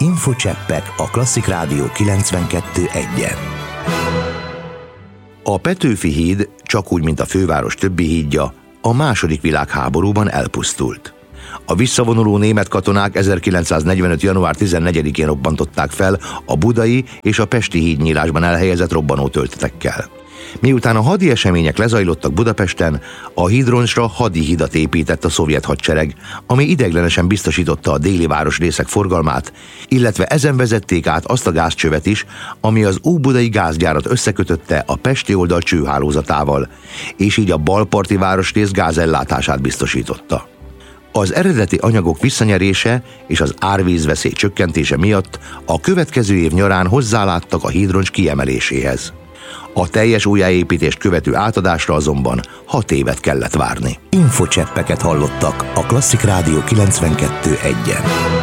Infocseppek a Klasszik Rádió 92.1-en. A Petőfi híd, csak úgy, mint a főváros többi hídja, a második világháborúban elpusztult. A visszavonuló német katonák 1945. január 14-én robbantották fel a budai és a pesti hídnyílásban elhelyezett robbanótöltetekkel. Miután a hadi események lezajlottak Budapesten, a hídroncsra hadi hidat épített a szovjet hadsereg, ami ideiglenesen biztosította a déli városrészek forgalmát, illetve ezen vezették át azt a gázcsövet is, ami az óbudai gázgyárat összekötötte a pesti oldal csőhálózatával, és így a balparti városrész gázellátását biztosította. Az eredeti anyagok visszanyerése és az árvízveszély csökkentése miatt a következő év nyarán hozzáláttak a hídroncs kiemeléséhez. A teljes újjáépítést követő átadásra azonban 6 évet kellett várni. Infocseppeket hallottak a Klasszik Rádió 92.1-en.